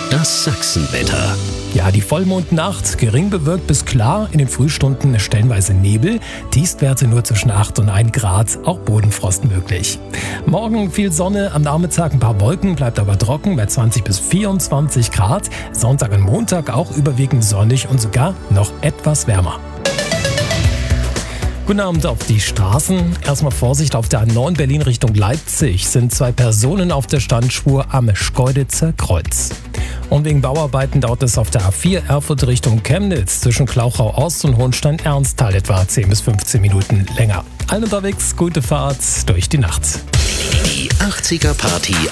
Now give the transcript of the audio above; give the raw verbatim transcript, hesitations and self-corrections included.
Das Sachsenwetter. Ja, die Vollmondnacht, gering bewölkt bis klar, in den Frühstunden stellenweise Nebel, Tiefstwerte nur zwischen acht und ein Grad, auch Bodenfrost möglich. Morgen viel Sonne, am Nachmittag ein paar Wolken, bleibt aber trocken bei zwanzig bis vierundzwanzig Grad. Sonntag und Montag auch überwiegend sonnig und sogar noch etwas wärmer. Guten Abend auf die Straßen. Erstmal Vorsicht auf der A neun Berlin Richtung Leipzig. Sind zwei Personen auf der Standspur am Schkeuditzer Kreuz. Und wegen Bauarbeiten dauert es auf der A vier Erfurt Richtung Chemnitz zwischen Klauchau Ost und Hohenstein-Ernsthal etwa zehn bis fünfzehn Minuten länger. Allen unterwegs, gute Fahrt durch die Nacht. Die achtziger Party